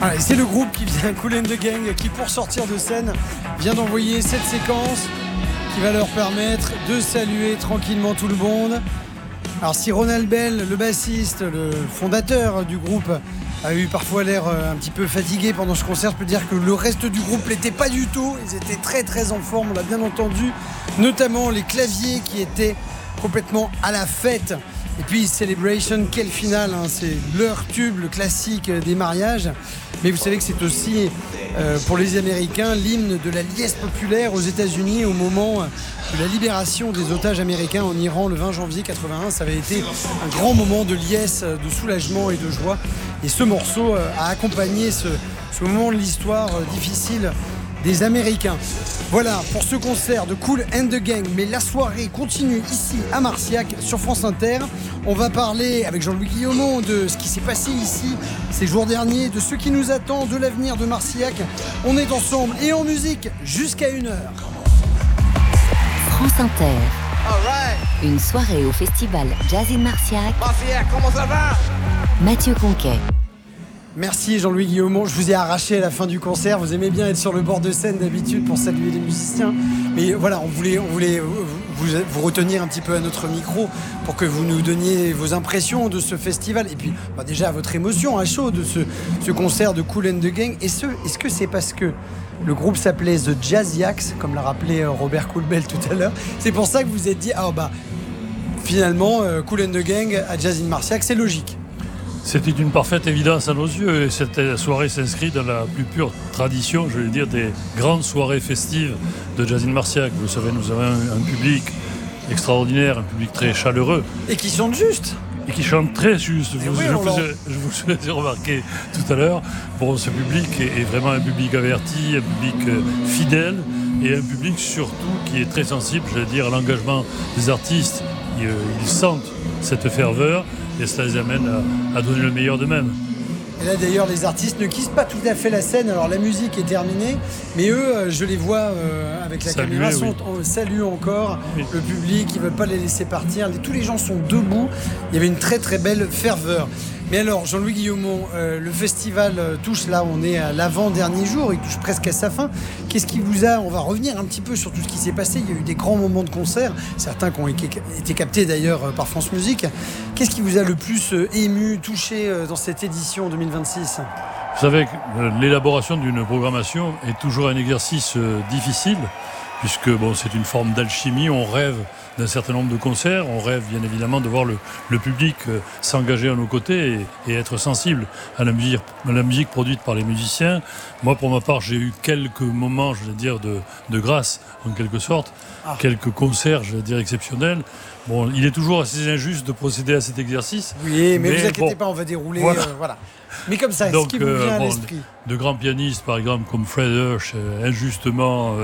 Ah, c'est le groupe qui vient Kool and the Gang qui, pour sortir de scène, vient d'envoyer cette séquence qui va leur permettre de saluer tranquillement tout le monde. Alors si Ronald Bell, le bassiste, le fondateur du groupe, a eu parfois l'air un petit peu fatigué pendant ce concert, je peux dire que le reste du groupe l'était pas du tout. Ils étaient très très en forme, on l'a bien entendu, notamment les claviers qui étaient complètement à la fête. Et puis Celebration, quelle finale, hein, c'est leur tube, le classique des mariages. Mais vous savez que c'est aussi pour les Américains l'hymne de la liesse populaire aux États-Unis au moment de la libération des otages américains en Iran le 20 janvier 81. Ça avait été un grand moment de liesse, de soulagement et de joie. Et ce morceau a accompagné ce moment de l'histoire difficile des Américains. Voilà pour ce concert de Kool and the Gang. Mais la soirée continue ici à Marciac sur France Inter. On va parler avec Jean-Louis Guillaumont de ce qui s'est passé ici ces jours derniers, de ce qui nous attend, de l'avenir de Marciac. On est ensemble et en musique jusqu'à 1h. France Inter. All right. Une soirée au festival Jazz in Marciac. Marciac, comment ça va? Mathieu Conquet. Merci Jean-Louis Guillaumont, je vous ai arraché à la fin du concert. Vous aimez bien être sur le bord de scène d'habitude pour saluer les musiciens. Mais voilà, on voulait vous retenir un petit peu à notre micro pour que vous nous donniez vos impressions de ce festival. Et puis déjà votre émotion à chaud de ce concert de Kool and the Gang. Est-ce que c'est parce que le groupe s'appelait The Jazziacs, comme l'a rappelé Robert Coulbel tout à l'heure, c'est pour ça que vous vous êtes dit, finalement, Kool and the Gang à Jazz in Marciac, c'est logique. C'était une parfaite évidence à nos yeux et cette soirée s'inscrit dans la plus pure tradition, je vais dire, des grandes soirées festives de Jazz in Marciac. Vous savez, nous avons un public extraordinaire, un public très chaleureux. Et qui chante juste. Et qui chante très juste. Je vous ai remarqué tout à l'heure. Bon, ce public est vraiment un public averti, un public fidèle et un public surtout qui est très sensible, je vais dire, à l'engagement des artistes. Ils sentent cette ferveur et cela les amène à donner le meilleur d'eux-mêmes. Et là d'ailleurs les artistes ne quittent pas tout à fait la scène. Alors la musique est terminée, mais eux je les vois avec la caméra saluent encore le public, ils ne veulent pas les laisser partir. Tous les gens sont debout, il y avait une très très belle ferveur. Mais alors Jean-Louis Guillaumont, le festival touche, là on est à l'avant-dernier jour, il touche presque à sa fin. Qu'est-ce qui vous a, on va revenir un petit peu sur tout ce qui s'est passé, il y a eu des grands moments de concert, certains qui ont été captés d'ailleurs par France Musique. Qu'est-ce qui vous a le plus ému, touché dans cette édition 2026 ? Vous savez que l'élaboration d'une programmation est toujours un exercice difficile, puisque c'est une forme d'alchimie, on rêve d'un certain nombre de concerts, on rêve bien évidemment de voir le public s'engager à nos côtés et être sensible à la musique produite par les musiciens. Moi pour ma part j'ai eu quelques moments, je vais dire, de grâce en quelque sorte, quelques concerts, je vais dire, exceptionnels. Bon, il est toujours assez injuste de procéder à cet exercice. Oui, mais vous inquiétez pas, on va dérouler. Voilà. Mais comme ça, ce qui vous vient à l'esprit. De grands pianistes, par exemple, comme Fred Hirsch, injustement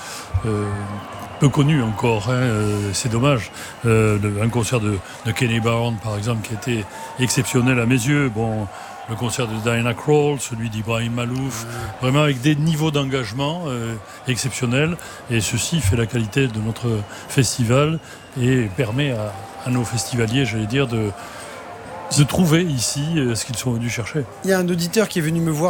peu connu encore, c'est dommage. Un concert de Kenny Barron, par exemple, qui était exceptionnel à mes yeux. Bon, le concert de Diana Krall, celui d'Ibrahim Malouf, vraiment avec des niveaux d'engagement exceptionnels. Et ceci fait la qualité de notre festival et permet à nos festivaliers, j'allais dire, de trouver ici ce qu'ils sont venus chercher. Il y a un auditeur qui est venu me voir